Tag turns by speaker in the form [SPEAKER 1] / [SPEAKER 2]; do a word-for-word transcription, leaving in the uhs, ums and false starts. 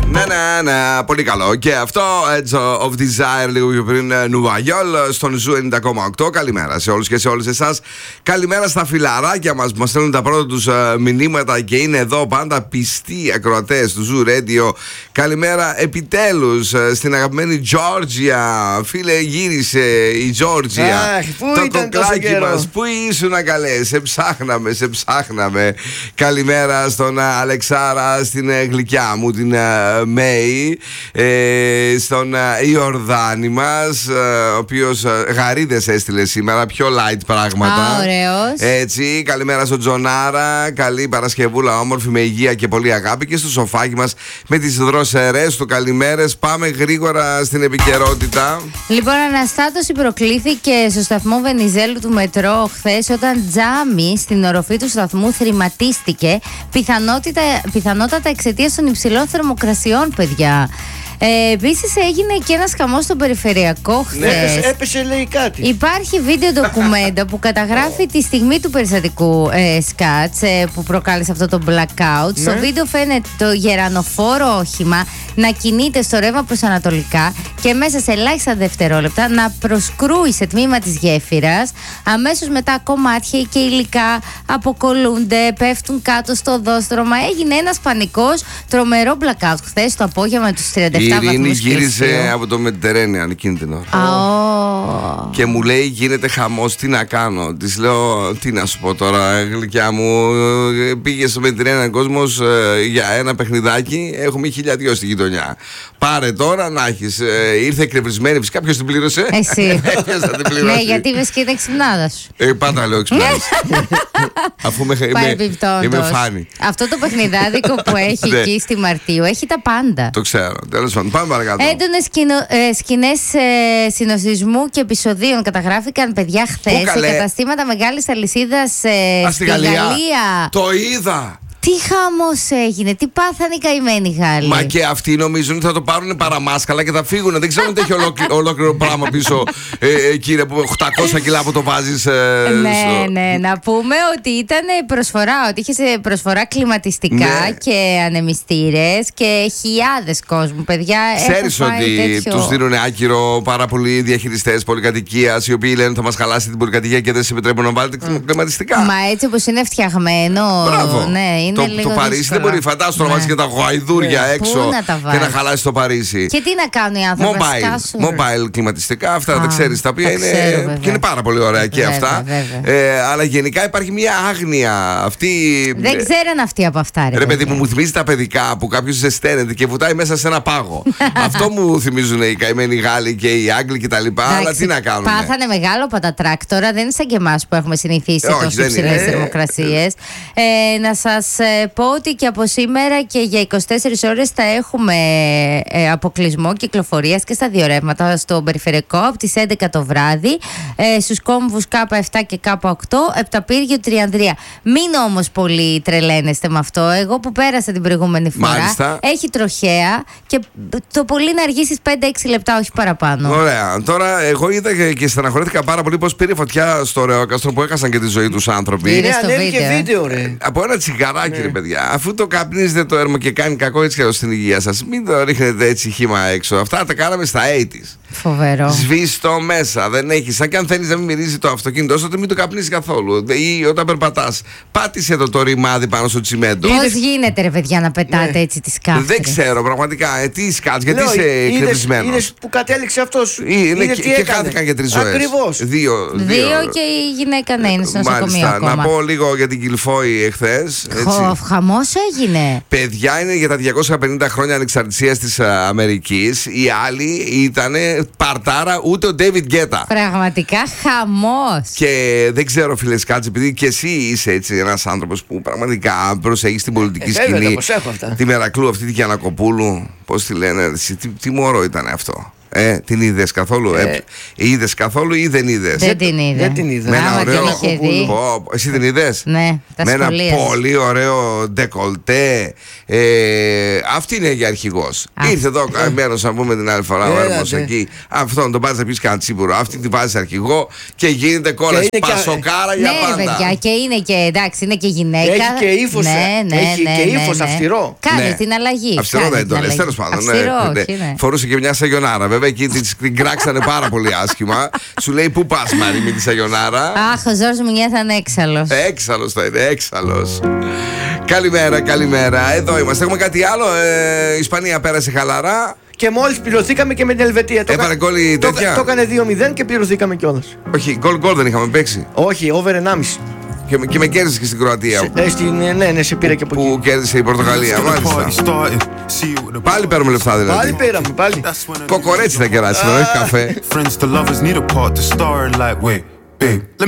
[SPEAKER 1] Ναι, ναι, ναι, πολύ καλό. Και αυτό, Edge of Desire, λίγο πιο πριν, Νουβαγιόλ, στον Ζου ενενήντα κόμμα οκτώ. Καλημέρα σε όλους και σε όλες εσάς. Καλημέρα στα φιλαράκια μας που μας στέλνουν τα πρώτα τους uh, μηνύματα και είναι εδώ πάντα πιστοί ακροατές του Ζου Radio. Καλημέρα επιτέλους uh, στην αγαπημένη Τζόρτζια. Φίλε, γύρισε η Τζόρτζια.
[SPEAKER 2] Αχ, πού
[SPEAKER 1] το
[SPEAKER 2] ήταν
[SPEAKER 1] κοκλάκι μας. Πού ήσουν καλέ, σε ψάχναμε, σε ψάχναμε. Καλημέρα στον uh, Αλεξάρα, στην uh, γλυκιά μου, την uh, Μέη, ε, στον uh, Ιορδάνη μας, uh, ο οποίος uh, γαρίδες έστειλε σήμερα, πιο light πράγματα.
[SPEAKER 3] Α, ωραίος.
[SPEAKER 1] Έτσι, καλημέρα στον Τζονάρα, καλή Παρασκευούλα όμορφη με υγεία και πολύ αγάπη και στο σοφάκι μας με τις δροσερές του καλημέρες. Πάμε γρήγορα στην επικαιρότητα.
[SPEAKER 3] Λοιπόν, αναστάτωση προκλήθηκε στο σταθμό Βενιζέλου του μετρό χθες όταν τζάμι στην οροφή του σταθμού θρηματίστηκε, πιθανότατα εξαιτίας των υψηλών θερμοκρασιών, παιδιά. Ε, Επίσης έγινε και ένας χαμός στο περιφερειακό χθες.
[SPEAKER 2] Ναι, έπεσε λέει κάτι.
[SPEAKER 3] Υπάρχει βίντεο ντοκουμέντα που καταγράφει τη στιγμή του περιστατικού ε, σκάτς ε, που προκάλεσε αυτό το blackout.
[SPEAKER 2] Ναι.
[SPEAKER 3] Στο βίντεο φαίνεται το γερανοφόρο όχημα να κινείται στο ρεύμα προς ανατολικά και μέσα σε ελάχιστα δευτερόλεπτα να προσκρούει σε τμήμα της γέφυρας. Αμέσως μετά κομμάτια και υλικά αποκολλούνται, πέφτουν κάτω στο οδόστρωμα. Έγινε ένας πανικός, τρομερό blackout χθες το απόγευμα του τριάντα επτά.
[SPEAKER 1] Η Ειρήνη γύρισε από το Mediterranean εκείνη την ώρα.
[SPEAKER 3] Oh.
[SPEAKER 1] Και μου λέει γίνεται χαμός, τι να κάνω. Της λέω τι να σου πω τώρα γλυκιά μου. Πήγε στο Mediterranean κόσμος ε, για ένα παιχνιδάκι. Έχουμε χίλια δυο στη γειτονιά. Πάρε τώρα να έχεις. Ε, ήρθε εκνευρισμένη φυσικά. Ποιος την πλήρωσε?
[SPEAKER 3] Εσύ.
[SPEAKER 1] Ποιος θα την πληρώσει?
[SPEAKER 3] Ναι, γιατί είπες και είναι εξυπνάδα σου.
[SPEAKER 1] Ε, πάντα λέω εξυπνάδα. Αφού με, είμαι, είμαι φάνη.
[SPEAKER 3] Αυτό το παιχνιδάδικο που έχει εκεί στη Μαρτίου έχει τα πάντα.
[SPEAKER 1] Το ξέρω. Τέλος πάντων, πάμε παρακάτω.
[SPEAKER 3] Έντονες ε, σκηνές ε, συνοστισμού και επεισοδίων καταγράφηκαν, παιδιά, χθες σε καταστήματα μεγάλης αλυσίδας ε, στη Γαλλία. Γαλλία.
[SPEAKER 1] Το είδα.
[SPEAKER 3] Τι χαμός έγινε, τι πάθανε οι καημένοι Γάλλοι.
[SPEAKER 1] Μα και αυτοί νομίζουν ότι θα το πάρουν παραμάσκαλα και θα φύγουν. Δεν ξέρω αν έχει ολόκληρο, ολόκληρο πράγμα πίσω, ε, ε, κύριε, που οχτακόσια κιλά που το βάζεις. Ε,
[SPEAKER 3] ναι,
[SPEAKER 1] στο...
[SPEAKER 3] ναι, να πούμε ότι ήταν προσφορά, ότι είχε προσφορά κλιματιστικά ναι. και ανεμιστήρες και χιλιάδες κόσμου, παιδιά.
[SPEAKER 1] Ξέρεις ότι τέτοιο... τους δίνουν άκυρο πάρα πολλοί διαχειριστές πολυκατοικίας, οι οποίοι λένε θα μας χαλάσει την πολυκατοικία και δεν σε επιτρέπουν να βάλετε mm. κλιματιστικά.
[SPEAKER 3] Μα έτσι όπως είναι φτιαγμένο.
[SPEAKER 1] Μπράβο.
[SPEAKER 3] Ναι,
[SPEAKER 1] το, το Παρίσι δύσκολο. Δεν μπορεί, φαντάσου να βάζει και τα γουαϊδούρια ναι. έξω να και να χαλάσει το Παρίσι.
[SPEAKER 3] Και τι να κάνουν οι άνθρωποι,
[SPEAKER 1] mobile, mobile κλιματιστικά, αυτά δεν ξέρεις, τα οποία είναι,
[SPEAKER 3] ξέρω,
[SPEAKER 1] και είναι πάρα πολύ ωραία και βέβαια, αυτά. Ε, αλλά γενικά υπάρχει μια άγνοια. Αυτή,
[SPEAKER 3] δεν ξέραν αυτοί από αυτά. Ρε,
[SPEAKER 1] ρε παιδί μου, μου θυμίζει τα παιδικά που κάποιος ζεσταίνεται και βουτάει μέσα σε ένα πάγο. Αυτό μου θυμίζουν οι καημένοι Γάλλοι και οι Άγγλοι κτλ. Αλλά τι να κάνουν.
[SPEAKER 3] Πάθανε μεγάλο πατατράκτορα, δεν είναι σαν και εμάς που έχουμε συνηθίσει τόσο υψηλές θερμοκρασίες. Να σας πω ότι και από σήμερα και για είκοσι τέσσερις ώρες θα έχουμε ε, αποκλεισμό κυκλοφορίας και στα δύο ρεύματα στο περιφερειακό από τις έντεκα το βράδυ, ε, στους κόμβους Κ επτά και Κ οκτώ, Επταπύργιο, Τριανδρία. Μην όμως πολύ τρελαίνεστε με αυτό. Εγώ που πέρασα την προηγούμενη φορά,
[SPEAKER 1] μάλιστα,
[SPEAKER 3] έχει τροχέα και το πολύ να αργήσεις πέντε έξι λεπτά, όχι παραπάνω.
[SPEAKER 1] Ωραία. Τώρα εγώ είδα και, και στεναχωρήθηκα πάρα πολύ πως πήρε φωτιά στο Ρεόκαστρο που έχασαν και τη ζωή τους άνθρωποι.
[SPEAKER 3] Είναι στο
[SPEAKER 2] βίντεο. βίντεο ρε.
[SPEAKER 1] Από ένα τσιγαράκι,
[SPEAKER 3] ναι.
[SPEAKER 1] ρε παιδιά. Αφού το καπνίζετε το έρμο και κάνει κακό έτσι και στην υγεία σας, μην το ρίχνετε έτσι χύμα έξω. Αυτά τα κάναμε στα ογδόντα.
[SPEAKER 3] Φοβερό.
[SPEAKER 1] Σβήστο μέσα. Δεν έχει. Σαν και αν θέλει να μην μυρίζει το αυτοκίνητο, τότε μην το καπνίσει καθόλου. Ή όταν περπατάς, πάτησε το το ρημάδι πάνω στο τσιμέντο.
[SPEAKER 3] Πώς γίνεται, ρε παιδιά, να πετάτε ναι. έτσι τις κάφτρες?
[SPEAKER 1] Δεν ξέρω πραγματικά. Ε, τι σκάτς, γιατί Λέω, είσαι κρυβισμένος.
[SPEAKER 2] Είδες που κατέληξε αυτός.
[SPEAKER 1] Είναι και, και χάθηκαν και τρεις ζωές.
[SPEAKER 2] Ακριβώς.
[SPEAKER 1] Δύο, δύο.
[SPEAKER 3] δύο και η γυναίκα να είναι στο νοσοκομείο ακόμα.
[SPEAKER 1] Να πω λίγο για την Κιλφόη εχθές.
[SPEAKER 3] Χαμός έγινε.
[SPEAKER 1] Παιδιά, είναι για τα διακόσια πενήντα χρόνια ανεξαρτησίας της Αμερικής. Οι άλλοι ήταν παρτάρα, ούτε ο Ντέιβιντ Γκέτα.
[SPEAKER 3] Πραγματικά χαμός.
[SPEAKER 1] Και δεν ξέρω, φίλε Σκάτς, επειδή και εσύ είσαι έτσι ένας άνθρωπος που πραγματικά προσέχεις την πολιτική
[SPEAKER 2] ε,
[SPEAKER 1] σκηνή.
[SPEAKER 2] Βέβαια, τα τη Μερακλού,
[SPEAKER 1] αυτή τη Γιαννακοπούλου, πώς τη λένε, τι, τι μωρό ήταν αυτό. Ε, την είδες καθόλου? Ε, ε, είδες καθόλου ή δεν είδες?
[SPEAKER 3] Δεν την είδα.
[SPEAKER 2] Δεν την είδα.
[SPEAKER 1] Με ένα ωραίο.
[SPEAKER 3] Πω,
[SPEAKER 1] εσύ την είδες?
[SPEAKER 3] Ναι, τα
[SPEAKER 1] με ένα
[SPEAKER 3] σχολεία.
[SPEAKER 1] πολύ ωραίο ντεκολτέ. Ε, αυτή είναι για αρχηγός.
[SPEAKER 3] Α,
[SPEAKER 1] Ήρθε εδώ καημένος, να πούμε την άλλη φορά, ο Έρμος
[SPEAKER 2] ναι.
[SPEAKER 1] εκεί. Αυτόν τον πας να πεις κανένα τσίπουρο. Αυτή την βάζεις αρχηγό και γίνεται κόλαση. Πασοκάρα για
[SPEAKER 3] ναι,
[SPEAKER 1] πάντα.
[SPEAKER 3] Ναι, παιδιά, και είναι και εντάξει, είναι και γυναίκα.
[SPEAKER 2] Έχει και ύφος,
[SPEAKER 3] ναι, ναι,
[SPEAKER 2] έχει
[SPEAKER 3] ναι,
[SPEAKER 2] και
[SPEAKER 3] ναι,
[SPEAKER 2] ύφος
[SPEAKER 3] ναι.
[SPEAKER 2] αυστηρό.
[SPEAKER 3] Κάνει
[SPEAKER 1] Ναι.
[SPEAKER 3] την αλλαγή.
[SPEAKER 1] Αυστηρό
[SPEAKER 3] κάνει
[SPEAKER 1] δεν
[SPEAKER 3] την
[SPEAKER 1] το λες,
[SPEAKER 3] αλλαγή.
[SPEAKER 1] τέλος πάντων.
[SPEAKER 3] Αυστηρό,
[SPEAKER 1] ναι,
[SPEAKER 3] όχι, ναι.
[SPEAKER 1] Φορούσε και μια σαγιονάρα, βέβαια, εκεί την, την κράξανε πάρα πολύ άσχημα. Σου λέει, πού πας, Μαρή, με τη σαγιονάρα?
[SPEAKER 3] Αχ, ο Ζόρς μου νιώθανε έξαλλος.
[SPEAKER 1] Έξαλλος θα είναι, έξαλλος. Καλημέρα, καλημέρα. Εδώ είμαστε. Έχουμε κάτι άλλο? Ε, η Ισπανία πέρασε χαλαρά.
[SPEAKER 2] Και μόλις πληρωθήκαμε και με την Ελβετία. Το
[SPEAKER 1] Έβαλε
[SPEAKER 2] κα-
[SPEAKER 1] γκολ η
[SPEAKER 2] το,
[SPEAKER 1] τέτοια.
[SPEAKER 2] το έκανε δύο μηδέν και πληρωθήκαμε κιόλας.
[SPEAKER 1] Όχι, γκολ γκολ δεν είχαμε παίξει.
[SPEAKER 2] Όχι, over ενάμιση.
[SPEAKER 1] Και, με- και με κέρδισε και στην Κροατία.
[SPEAKER 2] Ε, στην, ναι, ναι, σε πήρα και από
[SPEAKER 1] Που
[SPEAKER 2] εκεί.
[SPEAKER 1] κέρδισε η Πορτογαλία. Μάλιστα. Πάλι παίρνουμε λεφτά δηλαδή.
[SPEAKER 2] Πάλι πήραμε, πάλι.
[SPEAKER 1] Κοκορέτσι θα κεράσει, δεν έχει καφέ.
[SPEAKER 4] Friends to lovers need a part to star in like, wait, babe, let me